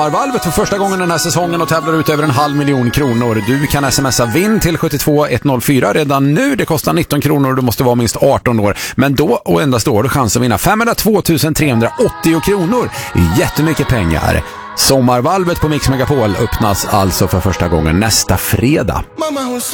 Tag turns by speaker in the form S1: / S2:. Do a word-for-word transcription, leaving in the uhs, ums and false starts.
S1: Valvet för första gången den här säsongen och tävlar ut över en halv miljon kronor. Du kan smsa vinn till sju två ett noll fyra redan nu. Det kostar nitton kronor och du måste vara minst arton år. Men då och endast då har du chans att vinna femhundratvå tusen trehundraåttio kronor. Jättemycket pengar. Sommarvalvet på Mix Megapol öppnas alltså för första gången nästa fredag.